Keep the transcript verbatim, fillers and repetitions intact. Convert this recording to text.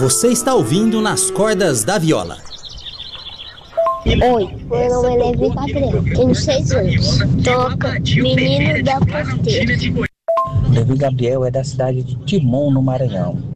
Você está ouvindo Nas Cordas da Viola. Oi, meu nome é Levi Gabriel, tenho seis anos. Toca Menino da Porteira. Levi Gabriel é da cidade de Timon, no Maranhão.